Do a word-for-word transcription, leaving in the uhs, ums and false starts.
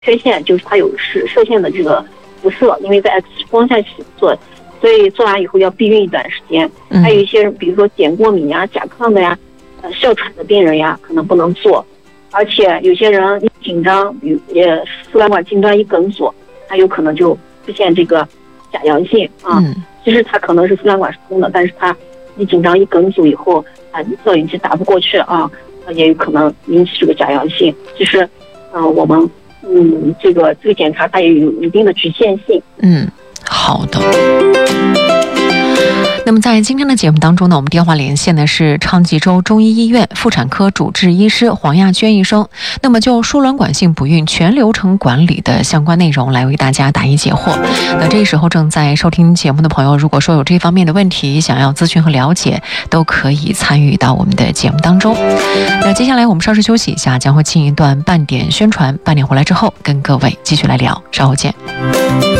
缺陷就是它有射射线的这个辐射，因为在 X 光下去做，所以做完以后要避孕一段时间。还有一些比如说碘过敏呀、甲亢的呀、呃哮喘的病人呀，可能不能做。而且有些人一紧张，也输卵管近端一梗阻，它有可能就出现这个假阳性啊。嗯、其实它可能是输卵管是通的，但是它一紧张一梗阻以后啊，造影剂打不过去啊，也有可能引起这个假阳性。其实，嗯、呃，我们嗯这个这个检查它也有一定的局限性。 嗯，好的。那么在今天的节目当中呢，我们电话连线的是昌吉州中医医院妇产科主治医师黄亚娟医生。那么就输卵管性不孕全流程管理的相关内容来为大家答疑解惑。那这时候正在收听节目的朋友，如果说有这方面的问题想要咨询和了解，都可以参与到我们的节目当中。那接下来我们稍事休息一下，将会进一段半点宣传，半点回来之后跟各位继续来聊，稍后见。